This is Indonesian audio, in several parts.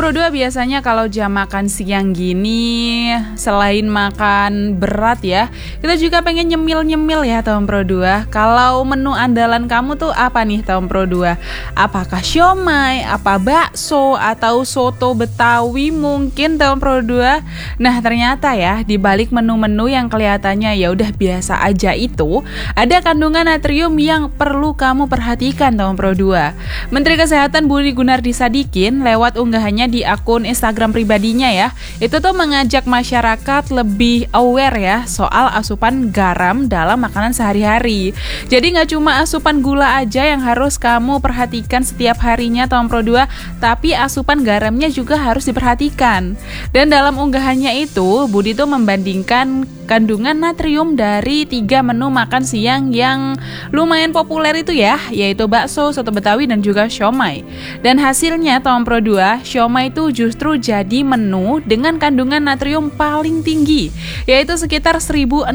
Pro 2, biasanya kalau jam makan siang gini, selain makan berat ya, kita juga pengen nyemil-nyemil ya Tahun Pro 2. Kalau menu andalan kamu tuh apa nih Tahun Pro 2? Apakah siomay, apa bakso, atau soto Betawi mungkin Tahun Pro 2? Nah ternyata ya, di balik menu-menu yang kelihatannya ya udah biasa aja itu, ada kandungan natrium yang perlu kamu perhatikan Tahun Pro 2. Menteri Kesehatan Budi Gunardi Sadikin lewat unggahannya di akun Instagram pribadinya ya, itu tuh mengajak masyarakat lebih aware ya soal asupan garam dalam makanan sehari-hari. Jadi nggak cuma asupan gula aja yang harus kamu perhatikan setiap harinya Tahun Pro 2, tapi asupan garamnya juga harus diperhatikan. Dan dalam unggahannya itu, Budi tuh membandingkan kandungan natrium dari 3 menu makan siang yang lumayan populer itu ya, yaitu bakso, soto Betawi, dan juga siomay. Dan hasilnya Tahun Pro 2, siomay itu justru jadi menu dengan kandungan natrium paling tinggi, yaitu sekitar 1600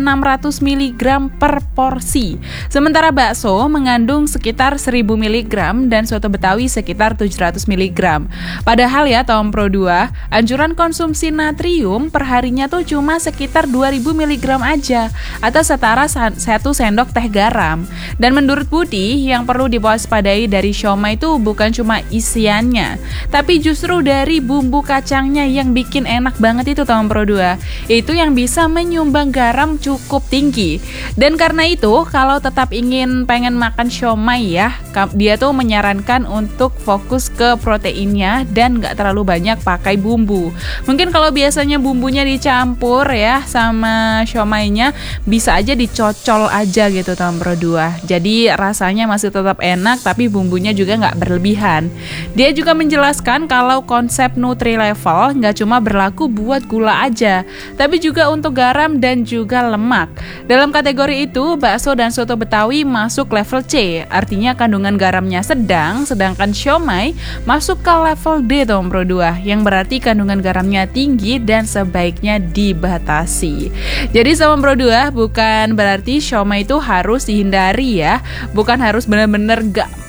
mg per porsi. Sementara bakso mengandung sekitar 1000 mg dan soto Betawi sekitar 700 mg. Padahal ya Tahun Pro 2, anjuran konsumsi natrium perharinya tuh cuma sekitar 2000 mg aja, atau setara 1 sendok teh garam. Dan menurut Budi, yang perlu diwaspadai dari siomay itu bukan cuma isiannya, tapi justru dari bumbu kacangnya yang bikin enak banget itu Tahun Pro 2. Itu yang bisa menyumbang garam cukup tinggi. Dan karena itu, kalau tetap pengen makan siomay ya, dia tuh menyarankan untuk fokus ke proteinnya dan gak terlalu banyak pakai bumbu. Mungkin kalau biasanya bumbunya dicampur ya sama siomaynya, bisa aja dicocol aja gitu Tahun Pro 2. Jadi rasanya masih tetap enak, tapi bumbunya juga gak berlebihan. Dia juga menjelaskan kalau konsep Nutri Level nggak cuma berlaku buat gula aja, tapi juga untuk garam dan juga lemak. Dalam kategori itu, bakso dan soto Betawi masuk level C, artinya kandungan garamnya sedang, sedangkan siomay masuk ke level D Tahun Pro 2, yang berarti kandungan garamnya tinggi dan sebaiknya dibatasi. Jadi Tahun Pro 2 bukan berarti siomay itu harus dihindari ya, bukan harus benar-benar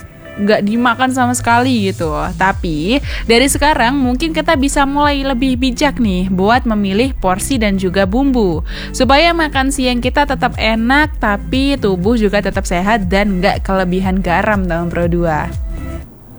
gak dimakan sama sekali gitu. Tapi dari sekarang mungkin kita bisa mulai lebih bijak nih buat memilih porsi dan juga bumbu, supaya makan siang kita tetap enak tapi tubuh juga tetap sehat dan gak kelebihan garam Tahun Pro 2.